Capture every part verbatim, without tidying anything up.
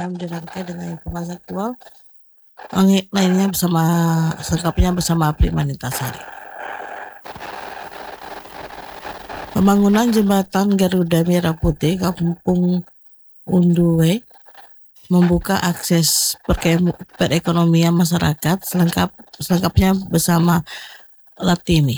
kami dirangkai dengan informasi aktual lainnya bersama selengkapnya bersama Apri Manitasari. Pembangunan jembatan Garuda Merah Putih Kampung Unduwe membuka akses perekonomian masyarakat selengkap selengkapnya bersama Latimi.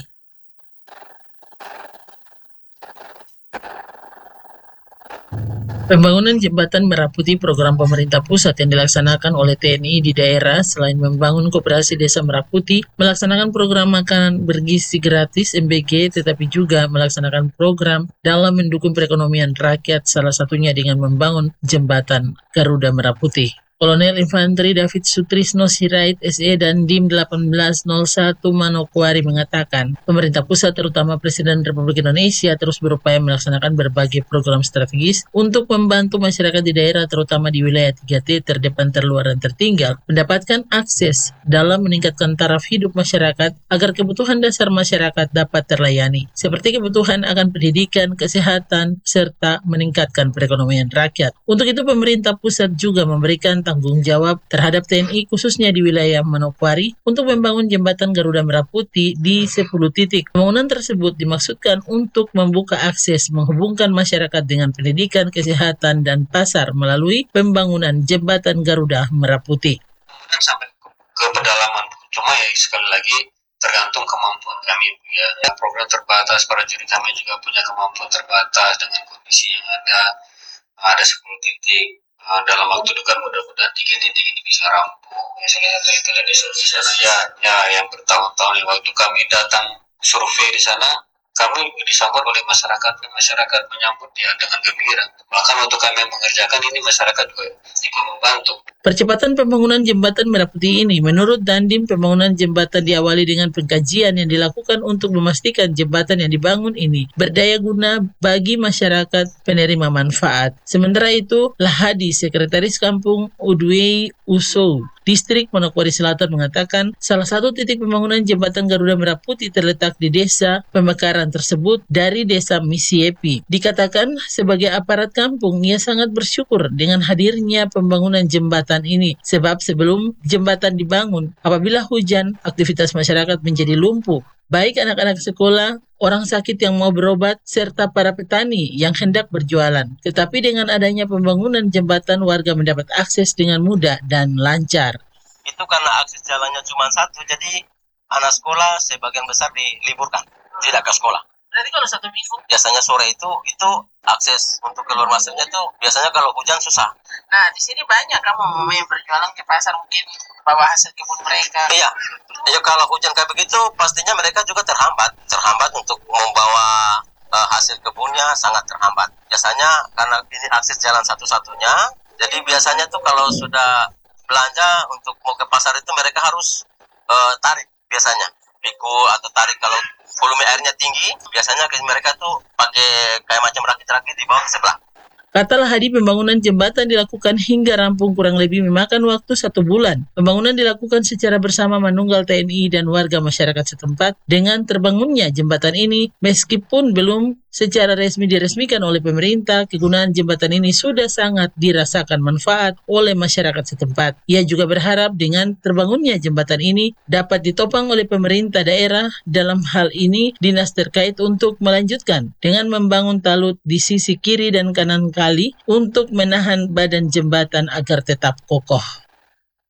Pembangunan jembatan Merah Putih program pemerintah pusat yang dilaksanakan oleh T N I di daerah selain membangun koperasi desa Merah Putih, melaksanakan program makanan bergizi gratis M B G, tetapi juga melaksanakan program dalam mendukung perekonomian rakyat, salah satunya dengan membangun jembatan Garuda Merah Putih. Kolonel Infanteri David Sutrisno Sirait S E dan Dim delapan belas nol satu Manokwari mengatakan, pemerintah pusat terutama Presiden Republik Indonesia terus berupaya melaksanakan berbagai program strategis untuk membantu masyarakat di daerah terutama di wilayah tiga T terdepan, terluar, dan tertinggal mendapatkan akses dalam meningkatkan taraf hidup masyarakat agar kebutuhan dasar masyarakat dapat terlayani, seperti kebutuhan akan pendidikan, kesehatan, serta meningkatkan perekonomian rakyat. Untuk itu pemerintah pusat juga memberikan tanggung jawab terhadap T N I khususnya di wilayah Manokwari untuk membangun jembatan Garuda Merah Putih di sepuluh titik. Pembangunan tersebut dimaksudkan untuk membuka akses menghubungkan masyarakat dengan pendidikan, kesehatan, dan pasar melalui pembangunan jembatan Garuda Merah Putih. Sampai ke pedalaman, cuma ya sekali lagi tergantung kemampuan kami ya. Program terbatas, para juri kami juga punya kemampuan terbatas dengan kondisi yang ada. Ada sepuluh titik. Uh, dalam waktu dekat mudah-mudahan tiga titik ini bisa rampung. Ya, saya lihat itu di sana ya, ya yang bertahun-tahun waktu kami datang survei di sana, kami disambut oleh masyarakat, masyarakat menyambut ya dengan gembira. Bahkan waktu kami mengerjakan ini masyarakat juga ikut membantu. Percepatan pembangunan jembatan Merah Putih ini, menurut Dandim, pembangunan jembatan diawali dengan pengkajian yang dilakukan untuk memastikan jembatan yang dibangun ini berdaya guna bagi masyarakat penerima manfaat. Sementara itu, Lahadi, Sekretaris Kampung Udwei Usou, Distrik Manokwari Selatan mengatakan salah satu titik pembangunan jembatan Garuda Merah Putih terletak di desa pemekaran tersebut dari desa Misiepi. Dikatakan sebagai aparat kampung, ia sangat bersyukur dengan hadirnya pembangunan jembatan ini, sebab sebelum jembatan dibangun, apabila hujan, aktivitas masyarakat menjadi lumpuh, baik anak-anak sekolah, orang sakit yang mau berobat, serta para petani yang hendak berjualan. Tetapi dengan adanya pembangunan jembatan, warga mendapat akses dengan mudah dan lancar. Itu karena akses jalannya cuma satu, jadi anak sekolah sebagian besar diliburkan, tidak ke sekolah. Berarti kalau satu minggu? Biasanya sore itu, itu akses untuk keluar masuknya itu biasanya kalau hujan susah. Nah, di sini banyak kamu yang berjualan ke pasar mungkin bawa hasil kebun mereka. Iya, ya kalau hujan kayak begitu pastinya mereka juga terhambat, terhambat untuk membawa uh, hasil kebunnya sangat terhambat. Biasanya karena ini akses jalan satu-satunya, jadi biasanya tuh kalau sudah belanja untuk mau ke pasar itu mereka harus uh, tarik biasanya, pikul atau tarik kalau volume airnya tinggi, biasanya mereka tuh pakai kayak macam rakit-rakit di bawah ke sebelah. Kata Lahadi, pembangunan jembatan dilakukan hingga rampung kurang lebih memakan waktu satu bulan. Pembangunan dilakukan secara bersama manunggal T N I dan warga masyarakat setempat. Dengan terbangunnya jembatan ini, meskipun belum secara resmi diresmikan oleh pemerintah, kegunaan jembatan ini sudah sangat dirasakan manfaat oleh masyarakat setempat. Ia juga berharap dengan terbangunnya jembatan ini dapat ditopang oleh pemerintah daerah, dalam hal ini dinas terkait, untuk melanjutkan dengan membangun talut di sisi kiri dan kanan kali untuk menahan badan jembatan agar tetap kokoh.